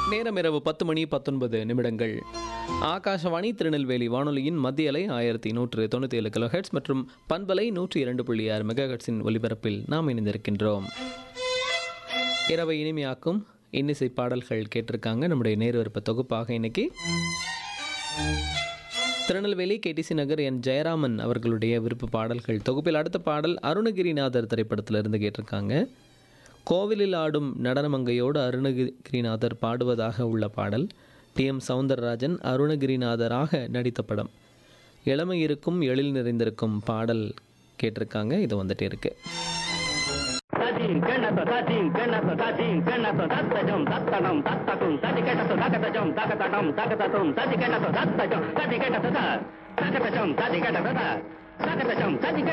நேரம் இரவு 10:19 ஆகாஷவாணி திருநெல்வேலி வானொலியின் மத்திய அலை 1197 கிலோஹெட்ஸ் மற்றும் பண்பலை 102.6 மெகாஹெட்ஸின் ஒலிபரப்பில் நாம் இணைந்திருக்கின்றோம். இரவை இனிமையாக்கும் இன்னிசை பாடல்கள் கேட்டிருக்காங்க நம்முடைய நேர் விருப்ப தொகுப்பாக. இன்னைக்கு திருநெல்வேலி கேடிசி நகர் என் ஜெயராமன் அவர்களுடைய விருப்ப பாடல்கள் தொகுப்பில் அடுத்த பாடல் அருணகிரிநாதர் திரைப்படத்திலிருந்து கேட்டிருக்காங்க. கோவிலில் ஆடும் நடனமங்கையோடு அருணகிரிநாதர் பாடுவதாக உள்ள பாடல். டி.எம். சௌந்தரராஜன் அருணகிரிநாதராக நடித்த படம். இளமை இருக்கும் எழில் நிறைந்திருக்கும் பாடல் கேட்டிருக்காங்க. இது வந்துட்டே இருக்கு.